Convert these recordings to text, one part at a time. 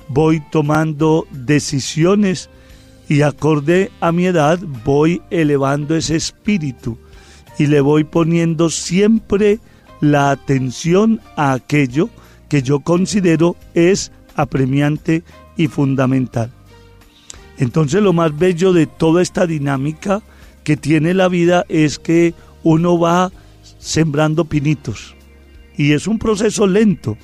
voy tomando decisiones y acorde a mi edad voy elevando ese espíritu y le voy poniendo siempre la atención a aquello que yo considero es apremiante y fundamental. Entonces lo más bello de toda esta dinámica que tiene la vida es que uno va sembrando pinitos y es un proceso lento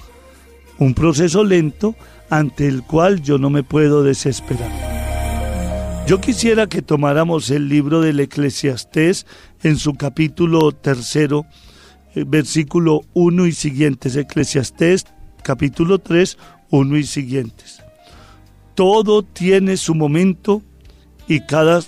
ante el cual yo no me puedo desesperar. Yo quisiera que tomáramos el libro del Eclesiastés en su capítulo 3, versículo 1 y siguientes. Eclesiastés capítulo 3, 1 y siguientes. Todo tiene su momento y cada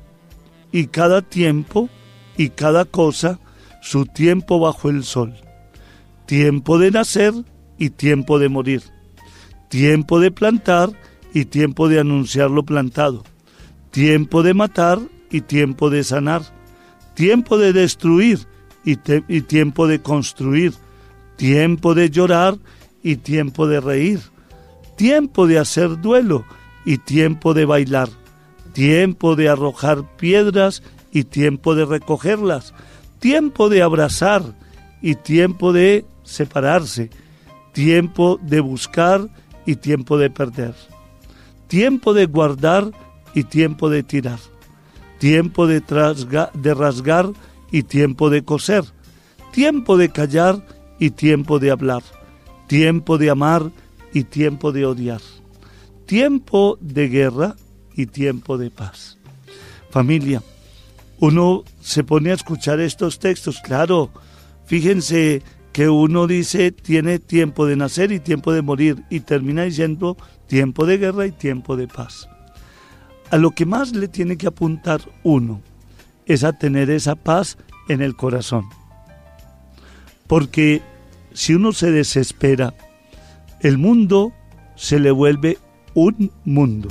tiempo y cada cosa su tiempo bajo el sol. Tiempo de nacer y tiempo de morir. Tiempo de plantar y tiempo de anunciar lo plantado. Tiempo de matar y tiempo de sanar. Tiempo de destruir y tiempo de construir. Tiempo de llorar y tiempo de reír. Tiempo de hacer duelo y tiempo de bailar. Tiempo de arrojar piedras y tiempo de recogerlas. Tiempo de abrazar y tiempo de separarse. Tiempo de buscar y tiempo de perder. Tiempo de guardar y tiempo de tirar. Tiempo de rasgar y tiempo de coser. Tiempo de callar y tiempo de hablar. Tiempo de amar y tiempo de odiar. Tiempo de guerra y tiempo de paz. Familia, uno se pone a escuchar estos textos, claro, fíjense que uno dice tiene tiempo de nacer y tiempo de morir y termina diciendo tiempo de guerra y tiempo de paz. A lo que más le tiene que apuntar uno es a tener esa paz en el corazón. Porque si uno se desespera, el mundo se le vuelve un mundo.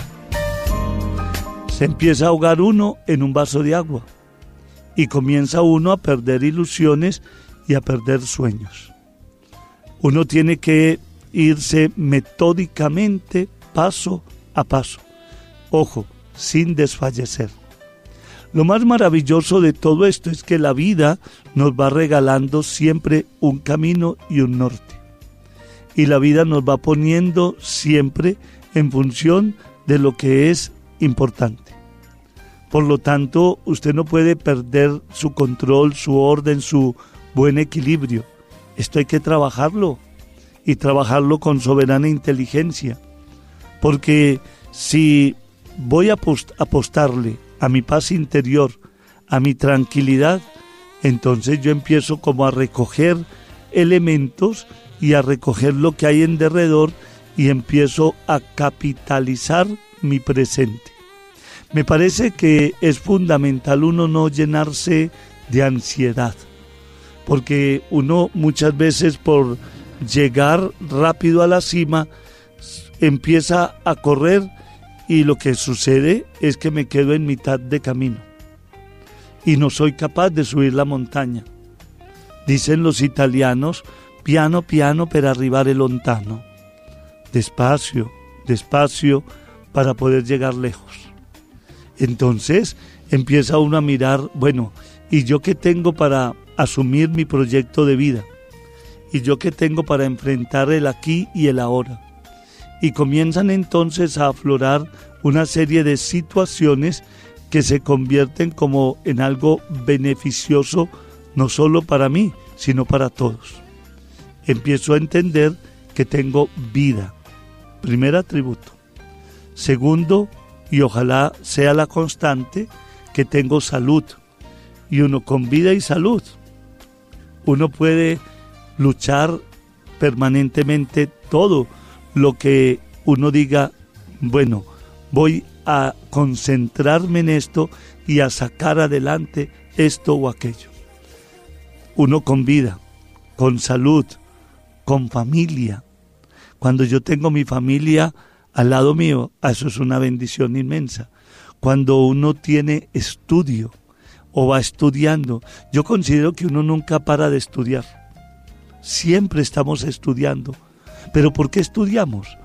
Se empieza a ahogar uno en un vaso de agua y comienza uno a perder ilusiones y a perder sueños. Uno tiene que irse metódicamente, paso a paso. Ojo, sin desfallecer. Lo más maravilloso de todo esto es que la vida nos va regalando siempre un camino y un norte. Y la vida nos va poniendo siempre en función de lo que es importante. Por lo tanto, usted no puede perder su control, su orden, su buen equilibrio. Esto hay que trabajarlo y trabajarlo con soberana inteligencia. Porque si voy a apostarle a mi paz interior, a mi tranquilidad, entonces yo empiezo como a recoger elementos y a recoger lo que hay en derredor y empiezo a capitalizar mi presente. Me parece que es fundamental uno no llenarse de ansiedad, porque uno muchas veces por llegar rápido a la cima empieza a correr y lo que sucede es que me quedo en mitad de camino y no soy capaz de subir la montaña. Dicen los italianos, piano piano per arrivare lontano. Despacio, despacio para poder llegar lejos. Entonces empieza uno a mirar, bueno, ¿y yo qué tengo para asumir mi proyecto de vida? ¿Y yo qué tengo para enfrentar el aquí y el ahora? Y comienzan entonces a aflorar una serie de situaciones que se convierten como en algo beneficioso, no solo para mí, sino para todos. Empiezo a entender que tengo vida, primer atributo. Segundo, y ojalá sea la constante, que tengo salud. Y uno con vida y salud, uno puede luchar permanentemente todo lo que uno diga, bueno, voy a concentrarme en esto y a sacar adelante esto o aquello. Uno con vida, con salud, con familia. Cuando yo tengo mi familia al lado mío, eso es una bendición inmensa. Cuando uno tiene estudio o va estudiando, yo considero que uno nunca para de estudiar. Siempre estamos estudiando. ¿Pero por qué estudiamos?